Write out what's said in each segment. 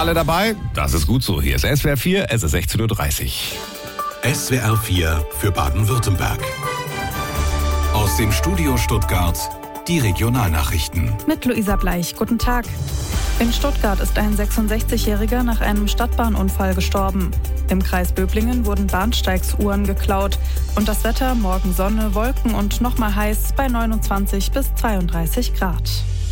alle dabei? Das ist gut so. Hier ist SWR 4, es ist 16:30 Uhr. SWR 4 für Baden-Württemberg. Aus dem Studio Stuttgart die Regionalnachrichten. Mit Luisa Bleich. Guten Tag. In Stuttgart ist ein 66-Jähriger nach einem Stadtbahnunfall gestorben. Im Kreis Böblingen wurden Bahnsteigsuhren geklaut. Und das Wetter, morgen Sonne, Wolken und nochmal heiß bei 29 bis 32 Grad.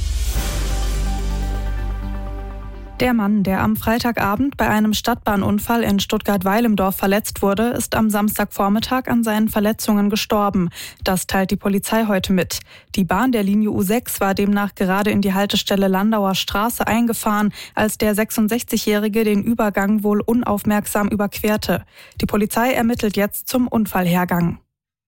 Der Mann, der am Freitagabend bei einem Stadtbahnunfall in Stuttgart-Weilendorf verletzt wurde, ist am Samstagvormittag an seinen Verletzungen gestorben. Das teilt die Polizei heute mit. Die Bahn der Linie U6 war demnach gerade in die Haltestelle Landauer Straße eingefahren, als der 66-Jährige den Übergang wohl unaufmerksam überquerte. Die Polizei ermittelt jetzt zum Unfallhergang.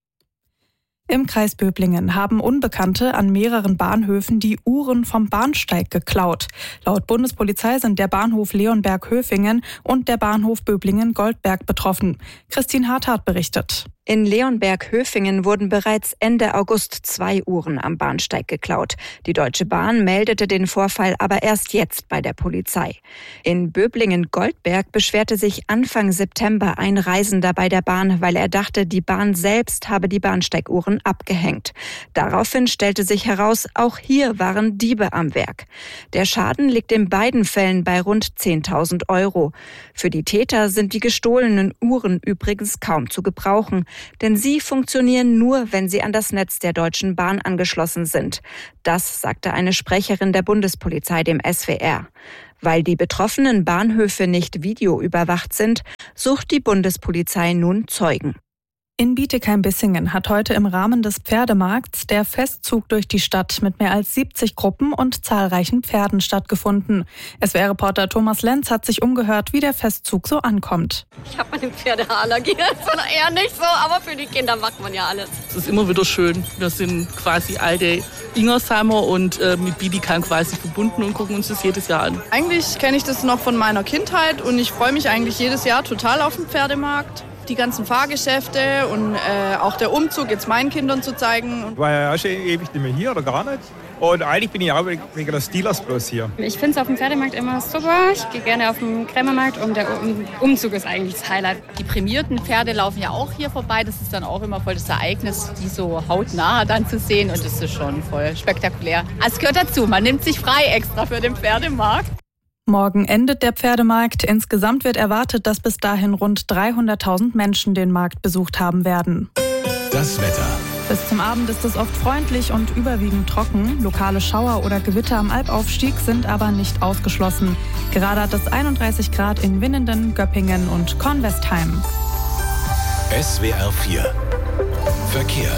Im Kreis Böblingen haben Unbekannte an mehreren Bahnhöfen die Uhren vom Bahnsteig geklaut. Laut Bundespolizei sind der Bahnhof Leonberg-Höfingen und der Bahnhof Böblingen-Goldberg betroffen. Christine Harthardt berichtet. In Leonberg-Höfingen wurden bereits Ende August 2 Uhren am Bahnsteig geklaut. Die Deutsche Bahn meldete den Vorfall aber erst jetzt bei der Polizei. In Böblingen-Goldberg beschwerte sich Anfang September ein Reisender bei der Bahn, weil er dachte, die Bahn selbst habe die Bahnsteiguhren abgehängt. Daraufhin stellte sich heraus, auch hier waren Diebe am Werk. Der Schaden liegt in beiden Fällen bei rund 10.000 €. Für die Täter sind die gestohlenen Uhren übrigens kaum zu gebrauchen. Denn sie funktionieren nur, wenn sie an das Netz der Deutschen Bahn angeschlossen sind. Das sagte eine Sprecherin der Bundespolizei dem SWR. Weil die betroffenen Bahnhöfe nicht videoüberwacht sind, sucht die Bundespolizei nun Zeugen. In Bietigheim-Bissingen hat heute im Rahmen des Pferdemarkts der Festzug durch die Stadt mit mehr als 70 Gruppen und zahlreichen Pferden stattgefunden. SWR-Reporter Thomas Lenz hat sich umgehört, wie der Festzug so ankommt. Ich habe eine Pferdehaarallergie, das ist eher nicht so, aber für die Kinder macht man ja alles. Es ist immer wieder schön. Wir sind quasi alte Ingersheimer und mit Bietigheim quasi verbunden und gucken uns das jedes Jahr an. Eigentlich kenne ich das noch von meiner Kindheit und ich freue mich eigentlich jedes Jahr total auf den Pferdemarkt. Die ganzen Fahrgeschäfte und auch der Umzug jetzt meinen Kindern zu zeigen. Ich war ja schon ewig nicht mehr hier oder gar nicht. Und eigentlich bin ich auch wegen des Steelers bloß hier. Ich finde es auf dem Pferdemarkt immer super. Ich gehe gerne auf den Krämermarkt und der Umzug ist eigentlich das Highlight. Die prämierten Pferde laufen ja auch hier vorbei. Das ist dann auch immer voll das Ereignis, die so hautnah dann zu sehen. Und das ist schon voll spektakulär. Also es gehört dazu, man nimmt sich frei extra für den Pferdemarkt. Morgen endet der Pferdemarkt. Insgesamt wird erwartet, dass bis dahin rund 300.000 Menschen den Markt besucht haben werden. Das Wetter. Bis zum Abend ist es oft freundlich und überwiegend trocken. Lokale Schauer oder Gewitter am Albaufstieg sind aber nicht ausgeschlossen. Gerade hat es 31 Grad in Winnenden, Göppingen und Kornwestheim. SWR 4 Verkehr.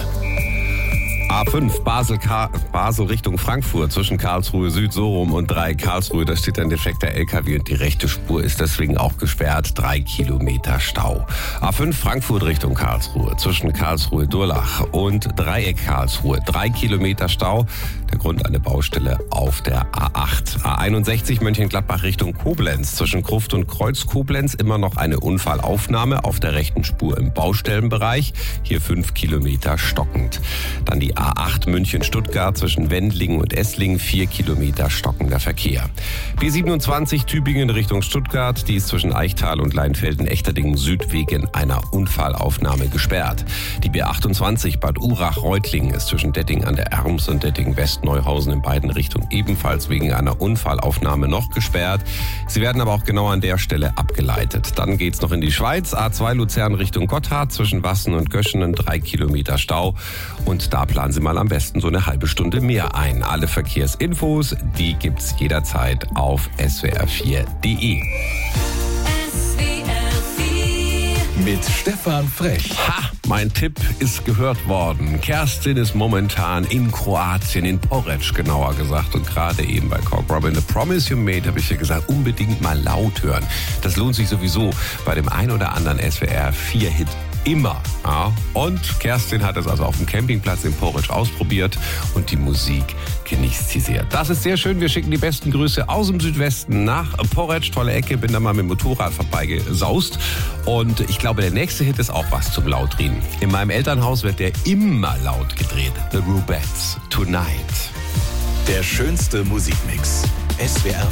A5 Basel Richtung Frankfurt zwischen Karlsruhe Süd, so rum und 3 Karlsruhe. Da steht ein defekter LKW und die rechte Spur ist deswegen auch gesperrt. 3 Kilometer Stau. A5 Frankfurt Richtung Karlsruhe zwischen Karlsruhe Durlach und Dreieck Karlsruhe. 3 Kilometer Stau. Der Grund eine Baustelle auf der A8. A61 Mönchengladbach Richtung Koblenz zwischen Gruft und Kreuz Koblenz immer noch eine Unfallaufnahme auf der rechten Spur im Baustellenbereich. Hier 5 Kilometer stockend. Dann die A8 München-Stuttgart zwischen Wendlingen und Esslingen, 4 Kilometer stockender Verkehr. B27 Tübingen Richtung Stuttgart, die ist zwischen Eichtal und Leinfelden-Echterdingen Süd wegen einer Unfallaufnahme gesperrt. Die B28 Bad Urach-Reutlingen ist zwischen Detting an der Erms und Detting-West-Neuhausen in beiden Richtungen ebenfalls wegen einer Unfallaufnahme noch gesperrt. Sie werden aber auch genau an der Stelle abgeleitet. Dann geht's noch in die Schweiz, A2 Luzern Richtung Gotthard zwischen Wassen und Göschenen, 3 Kilometer Stau. Und da planen Sie mal am besten so eine halbe Stunde mehr ein. Alle Verkehrsinfos, die gibt's jederzeit auf swr4.de. Mit Stefan Frech. Ha, mein Tipp ist gehört worden. Kerstin ist momentan in Kroatien, in Poreč genauer gesagt. Und gerade eben bei Cock Robin, The Promise You Made, habe ich ja gesagt, unbedingt mal laut hören. Das lohnt sich sowieso bei dem ein oder anderen SWR-4-Hit. Immer. Ja. Und Kerstin hat es also auf dem Campingplatz in Poreč ausprobiert und die Musik genießt sie sehr. Das ist sehr schön. Wir schicken die besten Grüße aus dem Südwesten nach Poreč. Tolle Ecke. Bin da mal mit dem Motorrad vorbeigesaust. Und ich glaube, der nächste Hit ist auch was zum Lautdrehen. In meinem Elternhaus wird der immer laut gedreht. The Rubettes. Tonight. Der schönste Musikmix. SWR